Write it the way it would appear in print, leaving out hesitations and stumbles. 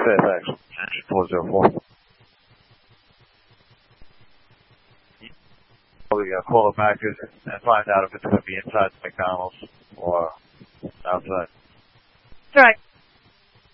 Okay, thanks. 404. Probably call it back and find out if it's going to be inside McDonald's or outside. All right.